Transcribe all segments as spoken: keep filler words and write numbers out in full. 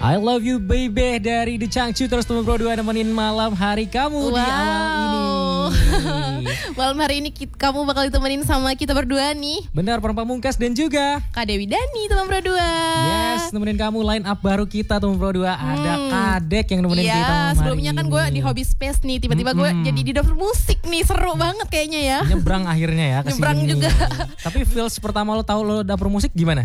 I love you baby dari The Changchu terus teman Pro dua nemenin malam hari kamu wow. di awal ini. Malam hari ini kita, kamu bakal ditemenin sama kita berdua nih. Benar, Perempuan Pamungkas dan juga Kak Dewi Dani teman Pro dua. Yes, nemenin kamu line up baru kita teman Pro dua. Hmm. Ada Kadek yang nemenin ya, kita malam sebelumnya kan gue di Hobby Space nih. Tiba-tiba gue hmm. jadi di dapur musik nih. Seru banget kayaknya ya. Nyebrang akhirnya ya kesini. Nyebrang juga. Tapi feels pertama lo tahu lo dapur musik gimana?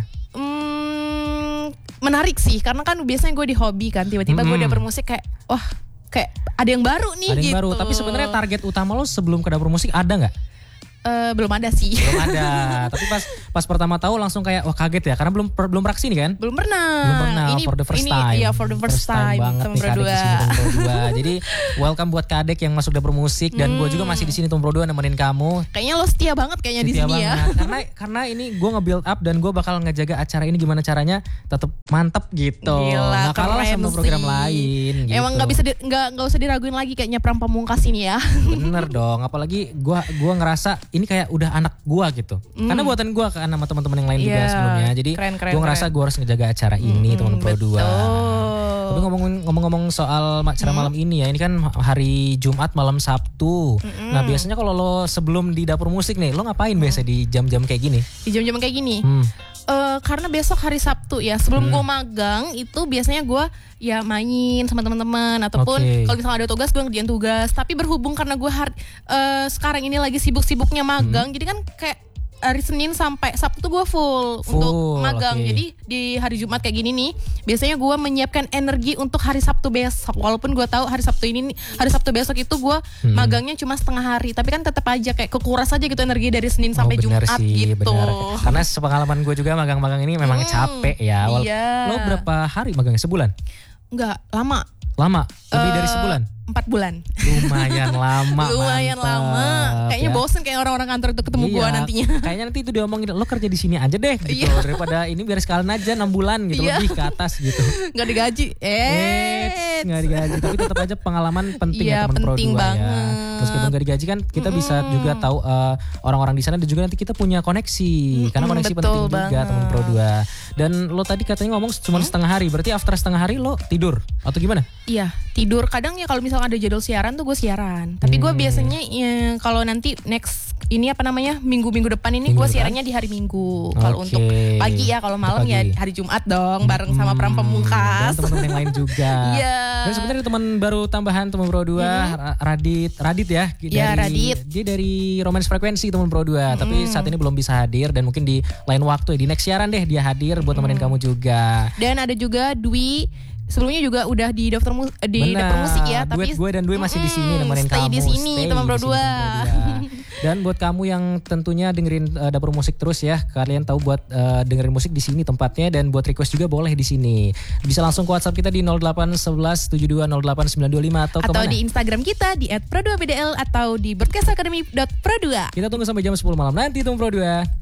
Hmm, menarik sih. Karena kan biasanya gue di hobi kan. Tiba-tiba hmm. gue dapur musik kayak wah kayak ada yang baru nih ada gitu. yang baru. Tapi sebenarnya target utama lo sebelum ke dapur musik ada nggak? Uh, belum ada sih. Belum ada. Tapi pas pas pertama tahu langsung kayak wah kaget ya karena belum per, belum pernah kesini kan? Belum pernah. Belum pernah ini, for the first ini, time. Iya for the first, first time. time banget nih Kadek di sini Tom Pro dua. Jadi welcome buat Kadek yang masuk dapur musik dan hmm. gue juga masih di sini Tom Pro dua nemenin kamu. Kayaknya lo setia banget kayaknya setia di sini banget. ya. Karena karena ini gue nge-build up dan gue bakal ngejaga acara ini gimana caranya tetap mantep gitu. Gila, nggak kalah sama program lain. Gitu. Emang nggak bisa nggak nggak usah diraguin lagi kayaknya Perempuan Pamungkas ini ya. Bener dong. Apalagi gue gue ngerasa ini kayak udah anak gue gitu. Mm. Karena buatan gue kan sama teman-teman yang lain yeah. juga sebelumnya. Jadi gue ngerasa gue harus ngejaga acara ini mm, teman Pro dua. Tapi ngomong-ngomong soal acara mm. malam ini ya, ini kan hari Jumat malam Sabtu. Mm-mm. Nah biasanya kalau lo sebelum di dapur musik nih, lo ngapain mm. biasa di jam-jam kayak gini? Di jam-jam kayak gini? Hmm. Uh, karena besok hari Sabtu ya, sebelum hmm. gue magang itu biasanya gue ya main sama teman-teman ataupun okay. kalau misalnya ada tugas gue ngerjain tugas. Tapi berhubung karena gue har- uh, sekarang ini lagi sibuk-sibuknya magang, hmm. jadi kan kayak hari Senin sampai Sabtu gue full, full untuk magang. Okay. Jadi di hari Jumat kayak gini nih, biasanya gue menyiapkan energi untuk hari Sabtu besok. Walaupun gue tahu hari Sabtu ini, hari Sabtu besok itu gue hmm. magangnya cuma setengah hari, tapi kan tetap aja kayak kekuras aja gitu energi dari Senin sampai oh, bener Jumat sih, gitu. Bener. Karena sepengalaman gue juga magang-magang ini memang hmm. capek ya. Wal- iya. Lo berapa hari magangnya? Sebulan? Enggak, lama. Lama? Lebih uh, dari sebulan? Empat bulan. Lumayan lama. Lumayan mantap, lama. Kayaknya ya. bosen kayak orang-orang kantor itu ketemu iya, gue nantinya. Kayaknya nanti itu diomongin lo kerja di sini aja deh gitu. Iya. Daripada ini biar sekalian aja enam bulan gitu iya. lebih ke atas gitu. Gak digaji. Eh, nggak digaji. Tapi tetap aja pengalaman penting iya, ya teman Pro dua banget. ya. Meskipun gak digaji kan kita mm-hmm. bisa juga tahu uh, orang-orang di sana dan juga nanti kita punya koneksi. Mm-hmm, karena koneksi penting banget. Juga teman Pro dua. Dan lo tadi katanya ngomong cuma hmm? setengah hari. Berarti after setengah hari lo tidur atau gimana? Iya, tidur. Kadang ya kalau misalnya ada jadwal siaran tuh gue siaran. Tapi gue hmm. biasanya ya, kalau nanti next ini apa namanya minggu-minggu depan ini gue siarannya di hari Minggu. Okay. Kalau untuk pagi ya, kalau malam ya hari Jumat dong bareng sama hmm. Perempuan Pamungkas. Dan teman-teman yang lain juga. Iya. Dan sebenarnya teman baru tambahan teman Pro dua hmm. Radit, Radit ya. Iya Radit. Dia dari Romance Frekuensi teman Pro dua. Hmm. Tapi saat ini belum bisa hadir dan mungkin di lain waktu ya di next siaran deh dia hadir buat temenin hmm. kamu juga. Dan ada juga Dwi. Sebelumnya juga udah di daftar mu- di Bener, daftar musik ya, tapi gue dan Dwi masih di sini nemenin stay kamu. Di sini, stay teman Pro dua. Dan buat kamu yang tentunya dengerin uh, dapur musik terus ya, kalian tahu buat uh, dengerin musik di sini tempatnya dan buat request juga boleh di sini. Bisa langsung ke WhatsApp kita di nol delapan satu satu tujuh dua nol delapan sembilan dua lima atau atau kemana? di Instagram kita di et pro dua b d l atau di broadcast academy dot pro dua. Kita tunggu sampai jam sepuluh malam nanti teman Pro dua.